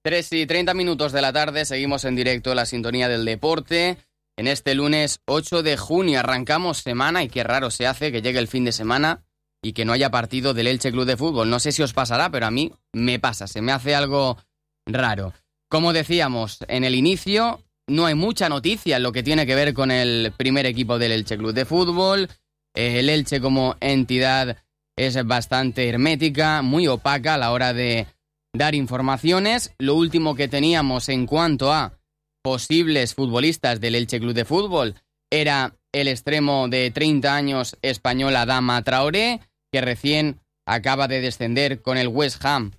3:30 de la tarde, seguimos en directo en la sintonía del deporte. En este lunes 8 de junio arrancamos semana y qué raro se hace que llegue el fin de semana y que no haya partido del Elche Club de Fútbol. No sé si os pasará, pero a mí me pasa, se me hace algo raro. Como decíamos en el inicio, no hay mucha noticia en lo que tiene que ver con el primer equipo del Elche Club de Fútbol. El Elche como entidad es bastante hermética, muy opaca a la hora de dar informaciones. Lo último que teníamos en cuanto a posibles futbolistas del Elche Club de Fútbol era el extremo de 30 años español Adama Traoré, que recién acaba de descender con el West Ham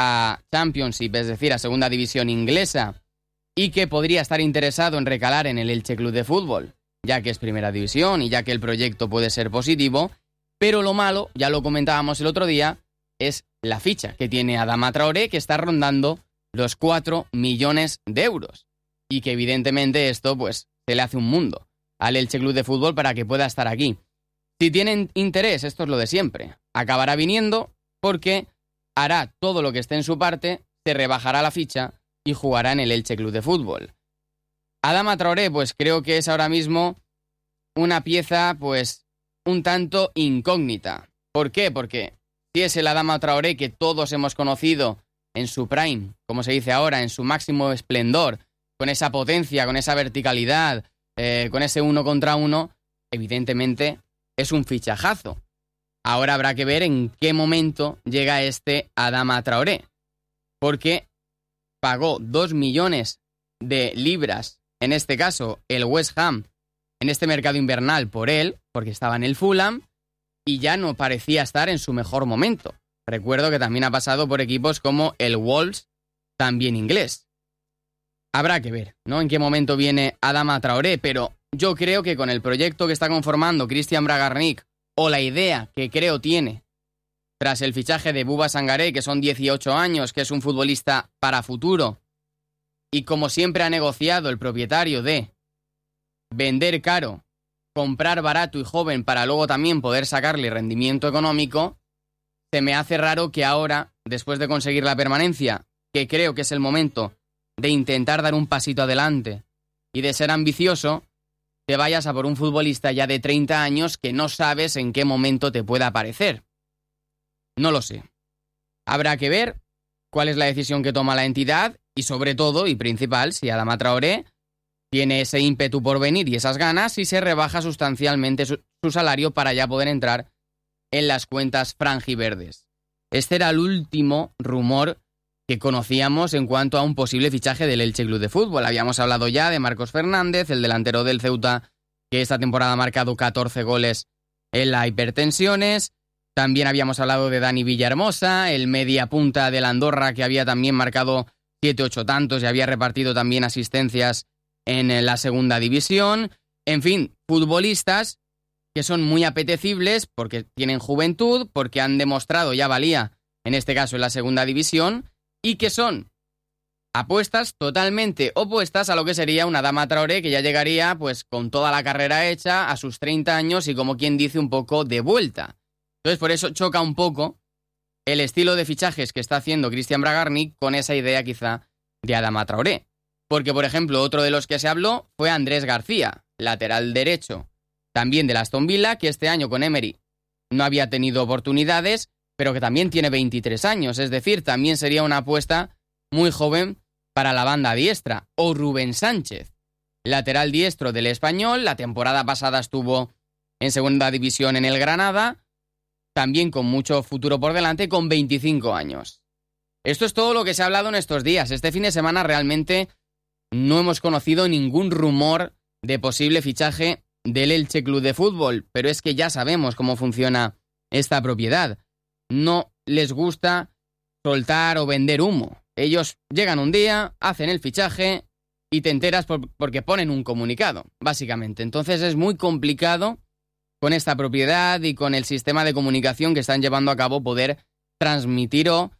a Championship, es decir, a segunda división inglesa, y que podría estar interesado en recalar en el Elche Club de Fútbol, ya que es primera división y ya que el proyecto puede ser positivo. Pero lo malo, ya lo comentábamos el otro día, es la ficha que tiene Adama Traoré, que está rondando los 4 millones de euros. Y que evidentemente esto pues se le hace un mundo al Elche Club de Fútbol para que pueda estar aquí. Si tienen interés, esto es lo de siempre, acabará viniendo porque hará todo lo que esté en su parte, se rebajará la ficha y jugará en el Elche Club de Fútbol. Adama Traoré pues creo que es ahora mismo una pieza pues un tanto incógnita. ¿Por qué? Porque si es el Adama Traoré que todos hemos conocido en su prime, como se dice ahora, en su máximo esplendor, con esa potencia, con esa verticalidad, con ese 1 contra 1, evidentemente es un fichajazo. Ahora habrá que ver en qué momento llega este Adama Traoré, porque pagó 2 millones de libras, en este caso el West Ham, en este mercado invernal por él, porque estaba en el Fulham, y ya no parecía estar en su mejor momento. Recuerdo que también ha pasado por equipos como el Wolves, también inglés. Habrá que ver, ¿no?, en qué momento viene Adama Traoré, pero yo creo que con el proyecto que está conformando Christian Bragarnik, o la idea que creo tiene, tras el fichaje de Bouba Sangaré, que son 18 años, que es un futbolista para futuro, y como siempre ha negociado el propietario de vender caro, comprar barato y joven para luego también poder sacarle rendimiento económico, se me hace raro que ahora, después de conseguir la permanencia, que creo que es el momento de intentar dar un pasito adelante y de ser ambicioso, te vayas a por un futbolista ya de 30 años que no sabes en qué momento te pueda aparecer. No lo sé. Habrá que ver cuál es la decisión que toma la entidad y sobre todo, y principal, si Adama Traoré tiene ese ímpetu por venir y esas ganas y se rebaja sustancialmente su salario para ya poder entrar en las cuentas franjiverdes. Este era el último rumor que conocíamos en cuanto a un posible fichaje del Elche Club de Fútbol. Habíamos hablado ya de Marcos Fernández, el delantero del Ceuta, que esta temporada ha marcado 14 goles en la Hipertensiones. También habíamos hablado de Dani Villahermosa, el media punta del Andorra, que había también marcado 7-8 tantos y había repartido también asistencias en la segunda división. En fin, futbolistas que son muy apetecibles porque tienen juventud, porque han demostrado ya valía, en este caso en la segunda división, y que son apuestas totalmente opuestas a lo que sería una Adama Traoré, que ya llegaría pues con toda la carrera hecha a sus 30 años y como quien dice un poco de vuelta. Entonces por eso choca un poco el estilo de fichajes que está haciendo Christian Bragarnik con esa idea quizá de Adama Traoré. Porque, por ejemplo, otro de los que se habló fue Andrés García, lateral derecho, también del Aston Villa, que este año con Emery no había tenido oportunidades, pero que también tiene 23 años, es decir, también sería una apuesta muy joven para la banda diestra. O Rubén Sánchez, lateral diestro del Español, la temporada pasada estuvo en segunda división en el Granada, también con mucho futuro por delante, con 25 años. Esto es todo lo que se ha hablado en estos días. Este fin de semana realmente no hemos conocido ningún rumor de posible fichaje del Elche Club de Fútbol, pero es que ya sabemos cómo funciona esta propiedad. No les gusta soltar o vender humo. Ellos llegan un día, hacen el fichaje y te enteras porque ponen un comunicado, básicamente. Entonces es muy complicado con esta propiedad y con el sistema de comunicación que están llevando a cabo poder transmitir o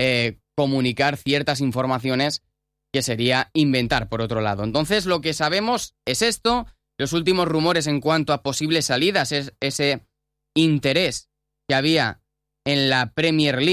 comunicar ciertas informaciones que sería inventar, por otro lado. Entonces, lo que sabemos es esto. Los últimos rumores en cuanto a posibles salidas es ese interés que había en la Premier League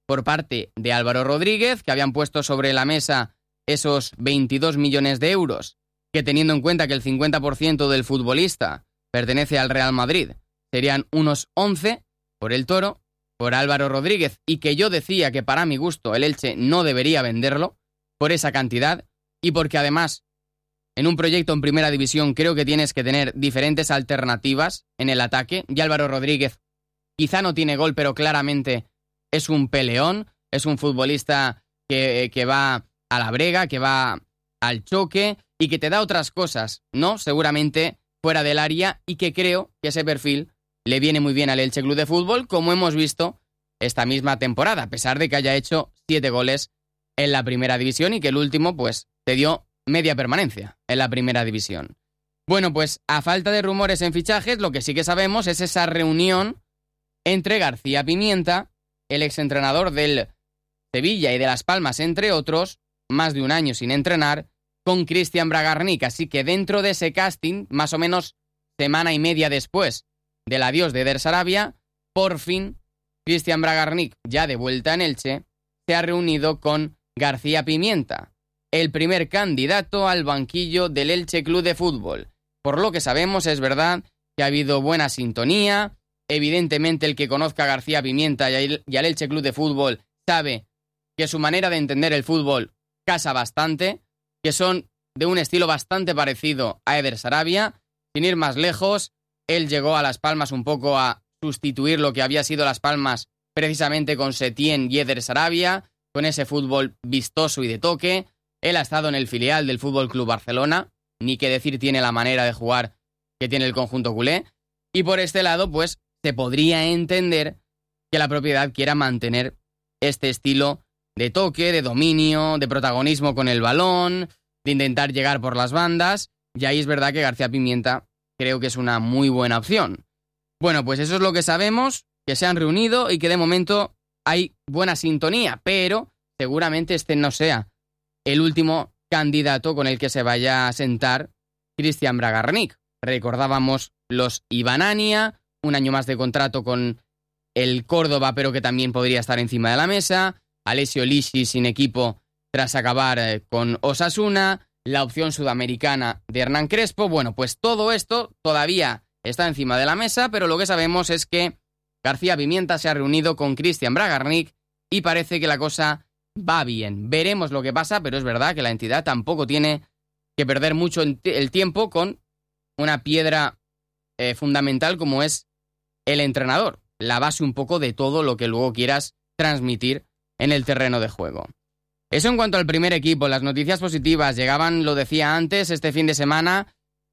por parte de Álvaro Rodríguez, que habían puesto sobre la mesa esos 22 millones de euros, que teniendo en cuenta que el 50% del futbolista pertenece al Real Madrid, serían unos 11 por el Toro, por Álvaro Rodríguez, y que yo decía que para mi gusto el Elche no debería venderlo por esa cantidad, y porque además en un proyecto en primera división creo que tienes que tener diferentes alternativas en el ataque, y Álvaro Rodríguez quizá no tiene gol, pero claramente es un peleón, es un futbolista que va a la brega, que va al choque y que te da otras cosas, ¿no? Seguramente fuera del área, y que creo que ese perfil le viene muy bien al Elche Club de Fútbol, como hemos visto esta misma temporada, a pesar de que haya hecho 7 goles en la primera división y que el último, pues, te dio media permanencia en la primera división. Bueno, pues a falta de rumores en fichajes, lo que sí que sabemos es esa reunión entre García Pimienta, el exentrenador del Sevilla y de Las Palmas, entre otros, más de un año sin entrenar, con Cristian Bragarnik. Así que dentro de ese casting, más o menos semana y media después del adiós de Eder Sarabia, por fin Cristian Bragarnik, ya de vuelta en Elche, se ha reunido con García Pimienta, el primer candidato al banquillo del Elche Club de Fútbol. Por lo que sabemos, es verdad que ha habido buena sintonía. Evidentemente, el que conozca a García Pimienta y al Elche Club de Fútbol sabe que su manera de entender el fútbol casa bastante, que son de un estilo bastante parecido a Eder Sarabia. Sin ir más lejos, él llegó a Las Palmas un poco a sustituir lo que había sido Las Palmas precisamente con Setién y Eder Sarabia, con ese fútbol vistoso y de toque. Él ha estado en el filial del Fútbol Club Barcelona, ni que decir tiene la manera de jugar que tiene el conjunto culé, y por este lado, pues, se podría entender que la propiedad quiera mantener este estilo de toque, de dominio, de protagonismo con el balón, de intentar llegar por las bandas, y ahí es verdad que García Pimienta creo que es una muy buena opción. Bueno, pues eso es lo que sabemos, que se han reunido y que de momento hay buena sintonía, pero seguramente este no sea el último candidato con el que se vaya a sentar Cristian Bragarnik. Recordábamos los Ibanania, un año más de contrato con el Córdoba, pero que también podría estar encima de la mesa, Alessio Lisi sin equipo tras acabar con Osasuna, la opción sudamericana de Hernán Crespo. Bueno, pues todo esto todavía está encima de la mesa, pero lo que sabemos es que García Pimienta se ha reunido con Cristian Bragarnik y parece que la cosa va bien. Veremos lo que pasa, pero es verdad que la entidad tampoco tiene que perder mucho el tiempo con una piedra fundamental como es el entrenador, la base un poco de todo lo que luego quieras transmitir en el terreno de juego. Eso en cuanto al primer equipo. Las noticias positivas llegaban, lo decía antes, este fin de semana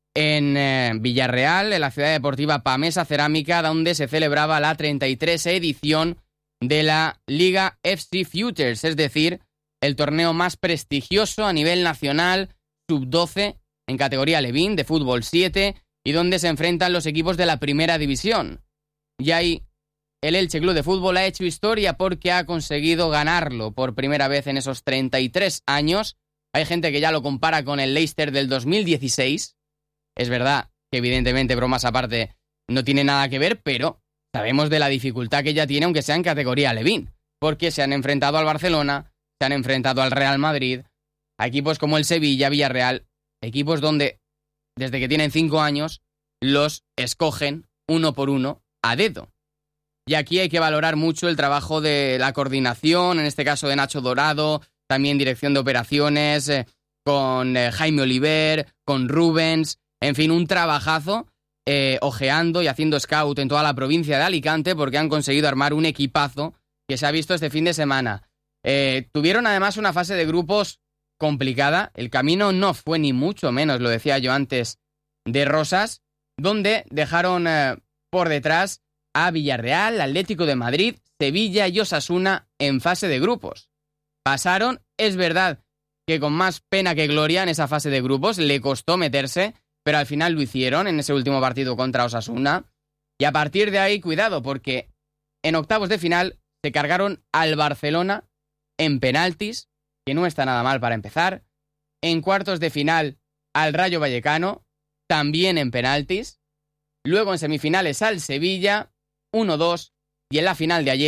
en Villarreal, en la ciudad deportiva Pamesa Cerámica, donde se celebraba la 33 edición de la Liga FC Futures, es decir, el torneo más prestigioso a nivel nacional, sub-12, en categoría Levín, de fútbol 7, y donde se enfrentan los equipos de la primera división. Y ahí el Elche Club de Fútbol ha hecho historia porque ha conseguido ganarlo por primera vez en esos 33 años. Hay gente que ya lo compara con el Leicester del 2016. Es verdad que evidentemente, bromas aparte, no tiene nada que ver, pero sabemos de la dificultad que ya tiene, aunque sea en categoría Levín, porque se han enfrentado al Barcelona, se han enfrentado al Real Madrid, a equipos como el Sevilla, Villarreal, equipos donde desde que tienen 5 años los escogen uno por uno a dedo. Y aquí hay que valorar mucho el trabajo de la coordinación, en este caso de Nacho Dorado, también dirección de operaciones, con Jaime Oliver, con Rubens, en fin, un trabajazo ojeando y haciendo scout en toda la provincia de Alicante, porque han conseguido armar un equipazo que se ha visto este fin de semana. Tuvieron además una fase de grupos complicada. El camino no fue ni mucho menos, lo decía yo antes, de rosas, donde dejaron por detrás a Villarreal, Atlético de Madrid, Sevilla y Osasuna en fase de grupos. Pasaron, es verdad que con más pena que gloria en esa fase de grupos, le costó meterse, pero al final lo hicieron en ese último partido contra Osasuna. Y a partir de ahí, cuidado, porque en octavos de final se cargaron al Barcelona en penaltis, que no está nada mal para empezar. En cuartos de final al Rayo Vallecano, también en penaltis. Luego en semifinales al Sevilla, 1-2. Y en la final de ayer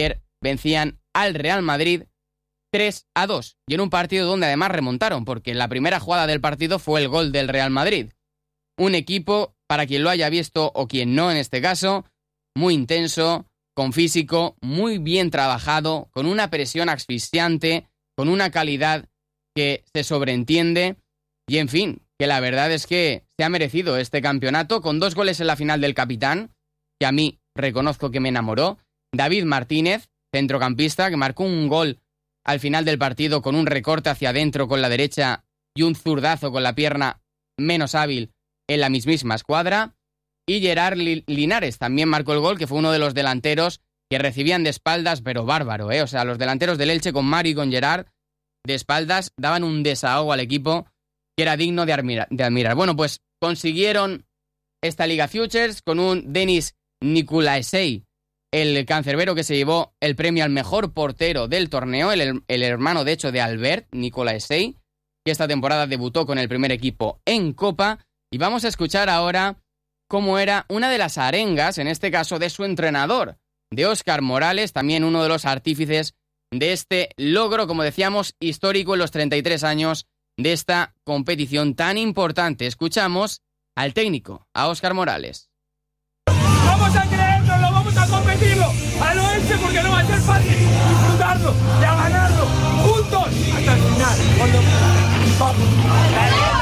vencían al Real Madrid 3-2. Y en un partido donde además remontaron, porque la primera jugada del partido fue el gol del Real Madrid. Un equipo, para quien lo haya visto o quien no en este caso, muy intenso, con físico, muy bien trabajado, con una presión asfixiante, con una calidad que se sobreentiende y, en fin, que la verdad es que se ha merecido este campeonato con 2 goles en la final del capitán, que a mí reconozco que me enamoró. David Martínez, centrocampista, que marcó un gol al final del partido con un recorte hacia adentro con la derecha y un zurdazo con la pierna menos hábil en la mismísima escuadra. Y Gerard Linares también marcó el gol, que fue uno de los delanteros que recibían de espaldas, pero bárbaro, ¿eh? O sea, los delanteros del Elche con Mario y con Gerard de espaldas daban un desahogo al equipo que era digno de admirar. Bueno, pues consiguieron esta Liga Futures con un Denis Nicolaesei, el cancerbero que se llevó el premio al mejor portero del torneo, el hermano de hecho de Albert Nicolaesei, que esta temporada debutó con el primer equipo en Copa. Y vamos a escuchar ahora cómo era una de las arengas, en este caso de su entrenador, de Óscar Morales, también uno de los artífices de este logro, como decíamos, histórico en los 33 años de esta competición tan importante. Escuchamos al técnico, a Óscar Morales. Vamos a creérnoslo, vamos a competirlo al Oeste porque no va a ser fácil disfrutarlo y a ganarlo juntos hasta el final. Vamos.